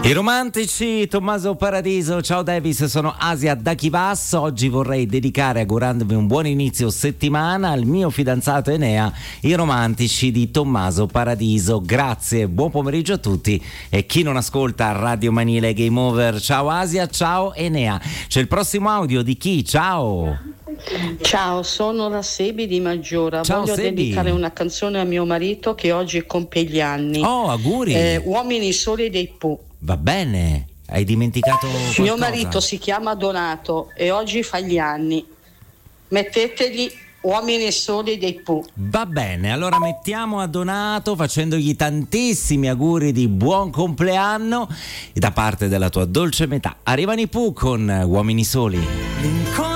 I romantici, Tommaso Paradiso, ciao Davis, sono Asia da Chivas. Oggi vorrei dedicare, augurandovi un buon inizio settimana, al mio fidanzato Enea, i romantici di Tommaso Paradiso. Grazie, buon pomeriggio a tutti e chi non ascolta Radio Manile Game Over. Ciao Asia, ciao Enea. C'è il prossimo audio di chi? Ciao. Ciao, sono la Sebi di Maggiora. Ciao, Voglio Sebi. dedicare una canzone a mio marito che oggi compie gli anni. Oh, auguri. Uomini soli dei Pooh. Va bene, hai dimenticato qualcosa? Mio marito si chiama Donato e oggi fa gli anni. Mettetegli Uomini soli dei Pooh. Va bene, allora mettiamo a Donato facendogli tantissimi auguri di buon compleanno da parte della tua dolce metà. Arrivano i Pooh con Uomini Soli.